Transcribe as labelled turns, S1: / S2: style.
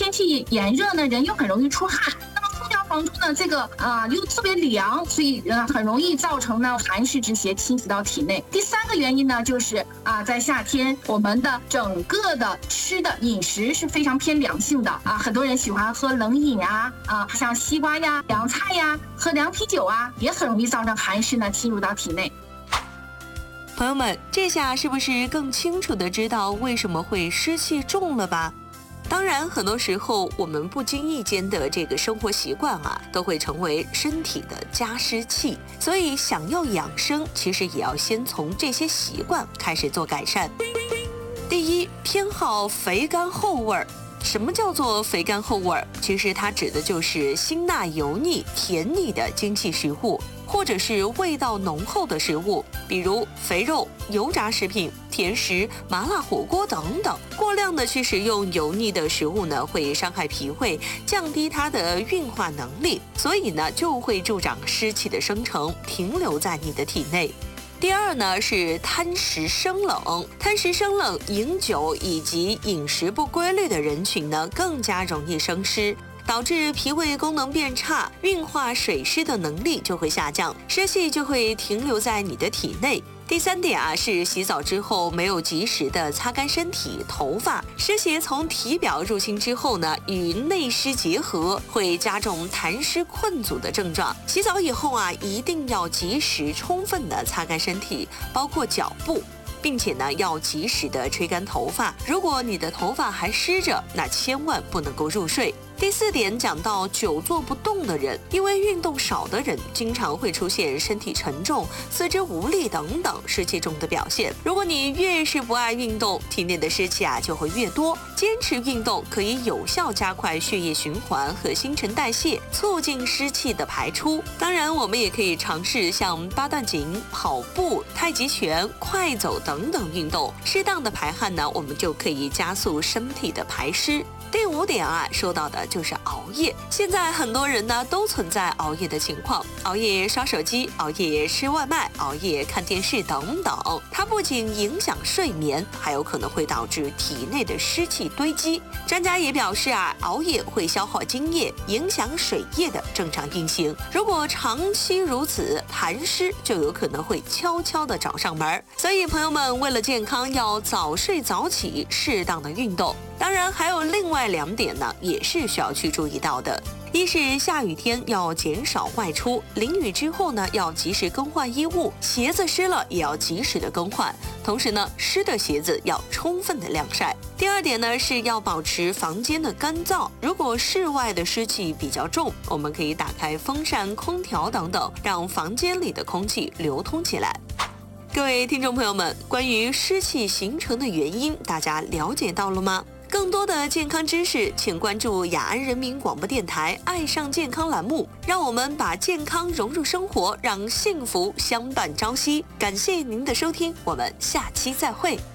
S1: 天气炎热呢，人又很容易出汗。空调房中呢，这个又特别凉，所以很容易造成呢寒湿之邪侵袭到体内。第三个原因呢，就是在夏天我们的整个的吃的饮食是非常偏凉性的很多人喜欢喝冷饮像西瓜呀、凉菜呀、喝凉啤酒也很容易造成寒湿呢侵入到体内。
S2: 朋友们，这下是不是更清楚地知道为什么会湿气重了吧？当然，很多时候我们不经意间的这个生活习惯都会成为身体的加湿器。所以，想要养生，其实也要先从这些习惯开始做改善。第一，偏好肥甘厚味儿。什么叫做肥甘厚味儿？其实它指的就是辛辣油腻、甜腻的精细食物，或者是味道浓厚的食物，比如肥肉、油炸食品、甜食、麻辣火锅等等。过量的去食用油腻的食物呢，会伤害脾胃，降低它的运化能力，所以呢，就会助长湿气的生成，停留在你的体内。第二呢是贪食生冷，贪食生冷、饮酒以及饮食不规律的人群呢，更加容易生湿，导致脾胃功能变差，运化水湿的能力就会下降，湿气就会停留在你的体内。第三点是洗澡之后没有及时的擦干身体、头发，湿邪从体表入侵之后呢，与内湿结合，会加重痰湿困阻的症状。洗澡以后一定要及时充分的擦干身体，包括脚部，并且呢要及时的吹干头发。如果你的头发还湿着，那千万不能够入睡。第四点讲到久坐不动的人，因为运动少的人经常会出现身体沉重、四肢无力等等湿气重的表现。如果你越是不爱运动，体内的湿气就会越多。坚持运动可以有效加快血液循环和新陈代谢，促进湿气的排出。当然，我们也可以尝试像八段锦、跑步、太极拳、快走等等运动，适当的排汗呢，我们就可以加速身体的排湿。第五点说到的就是熬夜。现在很多人呢都存在熬夜的情况，熬夜刷手机、熬夜吃外卖、熬夜看电视等等，它不仅影响睡眠，还有可能会导致体内的湿气堆积。专家也表示熬夜会消耗津液，影响水液的正常运行。如果长期如此，痰湿就有可能会悄悄地找上门。所以朋友们，为了健康，要早睡早起，适当的运动。当然还有另外2点呢，也是需要去注意到的。一是下雨天要减少外出，淋雨之后呢要及时更换衣物，鞋子湿了也要及时的更换。同时呢，湿的鞋子要充分的晾晒。第二点呢是要保持房间的干燥，如果室外的湿气比较重，我们可以打开风扇、空调等等，让房间里的空气流通起来。各位听众朋友们，关于湿气形成的原因，大家了解到了吗？更多的健康知识，请关注雅安人民广播电台爱上健康栏目，让我们把健康融入生活，让幸福相伴朝夕。感谢您的收听，我们下期再会。